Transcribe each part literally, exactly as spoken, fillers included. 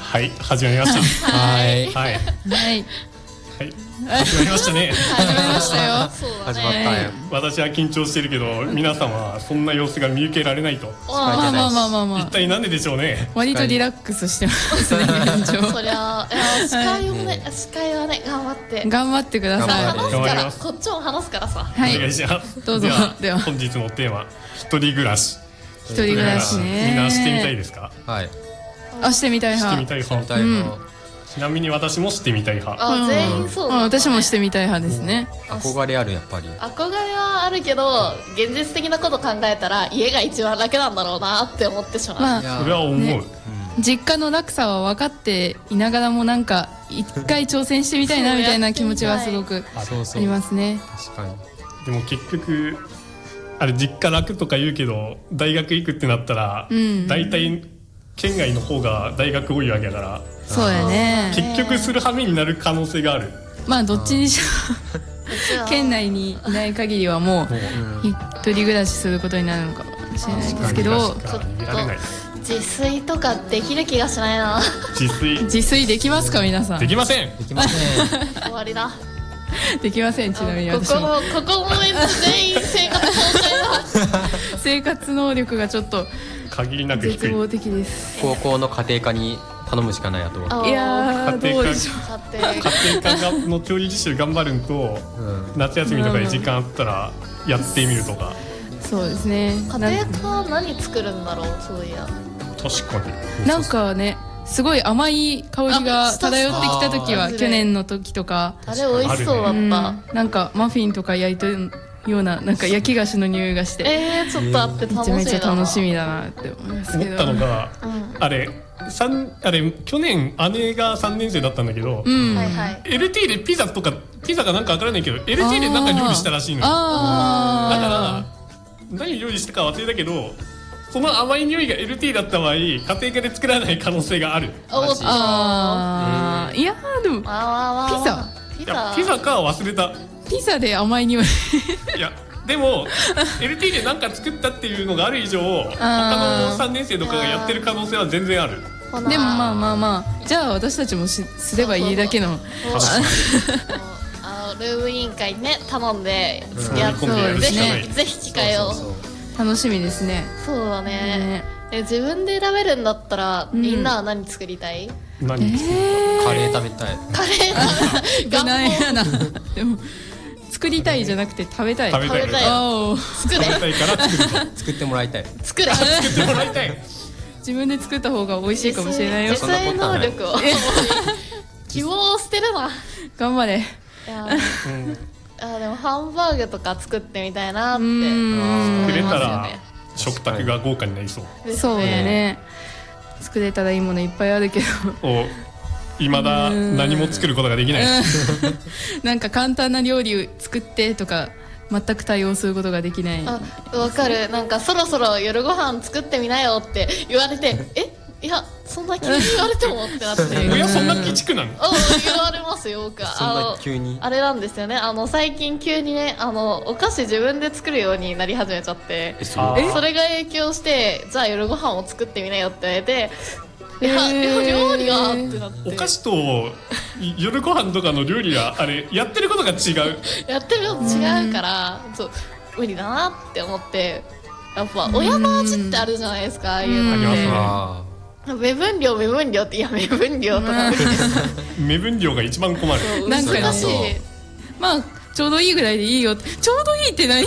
はい、始まりましたはいはいはいはい始まりましたね始まりましたよ。 始まったよ。 私は緊張してるけど皆様はそんな様子が見受けられないと、 まあまあまあまあまあ一体なんででしょうね。 割とリラックスしてますね現状。 そりゃいや司会をね司会はね頑張って頑張ってください。 話すから頑張りますこっちも話すからさ。 はいお願いしますどうぞではでは本日のテーマ一人暮らし一人暮らしね。 みんなしてみたいですか？ はい。 あしてみたいして派。 みたい派、 タイムちなみに私もしてみたい派。 あ全員そううんだったね。 私もしてみたい派ですね。 憧れあるやっぱり。 憧れはあるけど現実的なこと考えたら家が一番楽なんだろうなって思ってしまう。 まあそれは思う、 ね実家の楽さは分かっていながらもなんか一回挑戦してみたいなみたいな気持ちはすごくそうそうありますね。 確かに。 でも結局あれ実家楽とか言うけど大学行くってなったら、 うん大体県外の方が大学多いわけだからそうやね。 結局する羽目になる可能性がある。 まあどっちにしろ県内にいない限りはもう一人暮らしすることになるのかもしれないですけど、 確かに逃げられない。 自炊とかできる気がしないな。 自炊自炊できますか皆さん？ できません。 できません。終わりだ。 できません。ちなみにここ私ものここのメンツ全員生活崩壊だ。 生活能力がちょっと限りなく低い。 絶望的です。 高校の家庭科に頼むしかないやと。 あいやー家庭科どうでしょう。 家庭家庭科の調理実習頑張るんとうん。 夏休みとかで時間あったらやってみるとか。 そうですね。 家庭科は何作るんだろうそういや。 確かになんかねすごい甘い香りがあ漂ってきた時はあー去年の時とか、 あれ美味しそうだうんった。 なんかマフィンとか焼いてるようななんか焼き菓子の匂いがしてえー、ちょっとあってめ楽しみだな。 ちゃめちゃ楽しみだなって思いますけど。 思ったのがうん。 あれ三あれ去年姉がさんねん生だったんだけど、 うん。 はいはい。 エルティー でピザとかピザかなんかわからないけど エルティー でなんか料理したらしいのよ。 あーだから何料理したか忘れたけどその甘い匂いが エルティー だった場合家庭科で作らない可能性がある。 おっと。 あーいやーでもまあまあまあピザピいやザピザか忘れた。 ピザで甘い匂いいやでも エルティー で何か作ったっていうのがある以上他のさんねん生とかがやってる可能性は全然ある。 ほなでもまあまあまあじゃあ私たちもしすればいいだけの確かにあのルーム委員会にね頼んでうんやって込んでやるぜしかないひぜひ機会をそうそう楽しみですね。 そうだねねえ自分で選べるんだったらうんみんなは何作りたい？ 何えカレーー食べたい。 カレーがないやな。でも作りたいじゃなくて食べたい。 食べたい食べたいあー作れ食べたいから作ると作ってもらいたい。作れ作ってもらいたい。 自分で作った方が美味しいかもしれないよ。 自炊能力を希望を捨てるな。 頑張れ。 いやうんあでもハンバーグとか作ってみたいなってうーん作れた思いらますよね食卓が豪華になりそう。 ですそうだね。作れたらいいものいっぱいあるけどお未だ何も作ることができない。 なんか簡単な料理作ってとか全く対応することができない。 あわかる。なんかそろそろ夜ご飯作ってみなよって言われてえいやそんな急に言われてもってなっていやそんな鬼畜なの？ あ言われますよ僕そんな急にあれなんですよね。あの最近急にねあのお菓子自分で作るようになり始めちゃってえそれが影響してじゃあ夜ご飯を作ってみなよって言われていや、 えーいや料理がってなってお菓子と夜ご飯とかの料理はあれやってることが違う。 やってること違うからそう無理だなって思ってやっぱ親の味ってあるじゃないですかああいうのありますねって。目分量目分量っていや目分量とか無理です目分量が一番困る。 そうなんかね難しい。 まあちょうどいいぐらいでいいよって。ちょうどいいって何？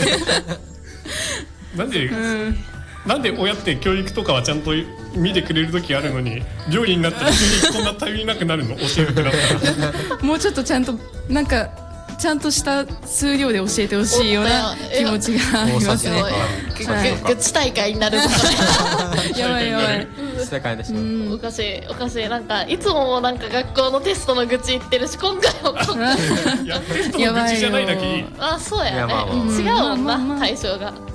なんでうんなんで親って教育とかはちゃんと見てくれる時あるのに料理になったら急にこんな頼りなくなるの教えてください。 もうちょっとちゃんとなんかちゃんとした数量で教えてほしいような気持ちがありますね。 ぐはいぐ愚痴大会になるとかねやばいやばい。 世界でしうんおかしいおかしいなんかいつももなんか学校のテストの愚痴言ってるし今回もいやテストの愚痴じゃないだけいい。 あそうやねいやまあまあ違うもんまあまあまあな対象が